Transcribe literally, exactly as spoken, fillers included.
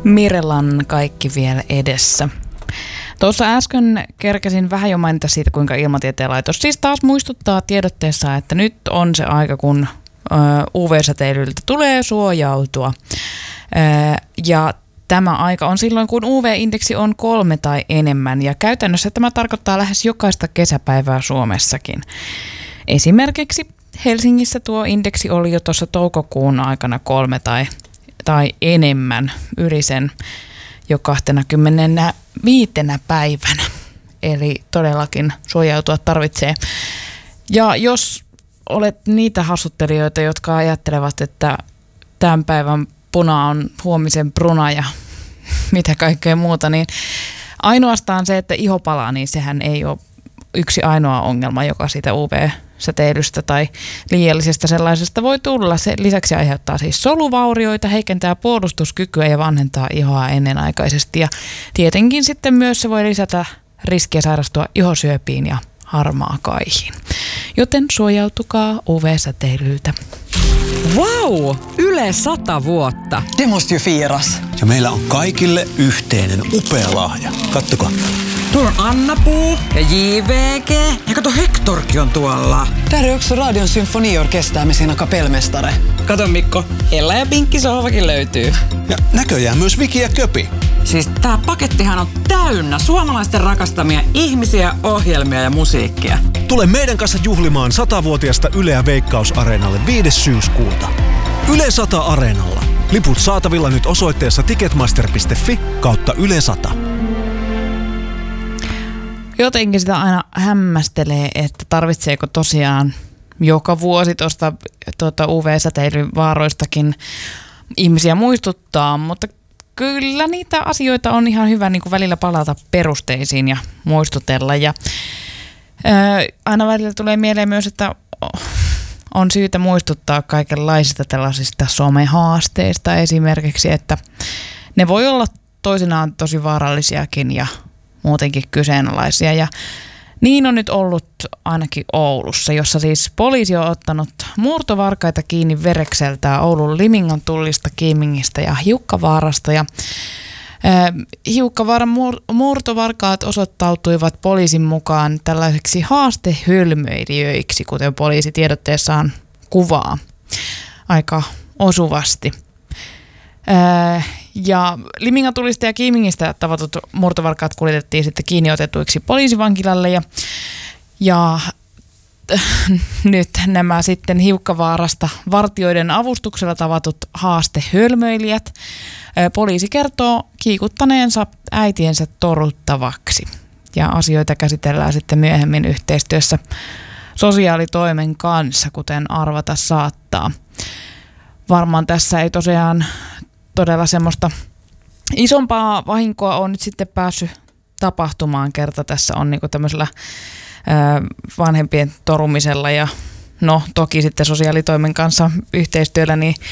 Mirellan kaikki vielä edessä. Tuossa äsken kerkäsin vähän jo mainita siitä, kuinka Ilmatieteen laitos siis taas muistuttaa tiedotteessa, että nyt on se aika, kun U V-säteilyltä tulee suojautua. Ja tämä aika on silloin, kun U V-indeksi on kolme tai enemmän, ja käytännössä tämä tarkoittaa lähes jokaista kesäpäivää Suomessakin. Esimerkiksi Helsingissä tuo indeksi oli jo tuossa toukokuun aikana kolme tai, tai enemmän, yli sen jo kaksikymmentäviisi päivänä. Eli todellakin suojautua tarvitsee. Ja jos olet niitä hassuttelijoita, jotka ajattelevat, että tämän päivän puna on huomisen bruna ja mitä kaikkea muuta, niin ainoastaan se, että iho palaa, niin sehän ei ole yksi ainoa ongelma, joka siitä U V-säteilystä tai liiallisesta sellaisesta voi tulla. Se lisäksi aiheuttaa siis soluvaurioita, heikentää puolustuskykyä ja vanhentaa ihoa ennenaikaisesti. Ja tietenkin sitten myös se voi lisätä riskiä sairastua ihosyöpiin ja harmaakaihiin. Joten suojautukaa U V-säteilyltä. Vau! Yle sata vuotta. Det måste ju firas. Ja meillä on kaikille yhteinen upea lahja. Kattokaa. Tuolla on Anna-Puu ja J V G. Ja kato, Hectorkin on tuolla. Där är också Radion symfoniorkester med sina kapellmästare. Kato Mikko, Ella ja Pinkki sohvakin löytyy. Ja näköjään myös Viki ja Köpi. Siis tää pakettihan on täynnä suomalaisten rakastamia ihmisiä, ohjelmia ja musiikkia. Tule meidän kanssa juhlimaan satavuotiasta Yleä Veikkaus-areenalle viides syyskuuta. Yle sata Areenalla. Liput saatavilla nyt osoitteessa ticketmaster piste fi kautta Yle sata. Jotenkin sitä aina hämmästelee, että tarvitseeko tosiaan joka vuosi tuosta tuota U V-säteilyn vaaroistakin ihmisiä muistuttaa, mutta kyllä niitä asioita on ihan hyvä niin kuin välillä palata perusteisiin ja muistutella. Ja ää, aina välillä tulee mieleen myös, että on syytä muistuttaa kaikenlaisista tällaisista somehaasteista esimerkiksi, että ne voi olla toisinaan tosi vaarallisiakin ja muutenkin kyseenalaisia. Ja niin on nyt ollut ainakin Oulussa, jossa siis poliisi on ottanut murtovarkaita kiinni Verekseltä, Oulun Limingan tullista, Kiimingistä ja Hiukkavaarasta. Ja äh, Hiukkavaaran mur- murtovarkaat osoittautuivat poliisin mukaan tällaiseksi haastehölmöilijöiksi, kuten poliisi tiedotteessaan kuvaa aika osuvasti. Äh, ja Limingan tulista ja Kiimingistä tavatut murtovarkaat kuljetettiin sitten kiinni otetuiksi poliisivankilalle ja, ja äh, nyt nämä sitten Hiukkavaarasta vartijoiden avustuksella tavatut haastehölmöilijät äh, poliisi kertoo kiikuttaneensa äitiensä toruttavaksi ja asioita käsitellään sitten myöhemmin yhteistyössä sosiaalitoimen kanssa, kuten arvata saattaa. Varmaan tässä ei tosiaan todella semmoista isompaa vahinkoa on nyt sitten päässyt tapahtumaan, kerta tässä on niinku tämmöisellä ää, vanhempien torumisella ja no toki sitten sosiaalitoimen kanssa yhteistyöllä niin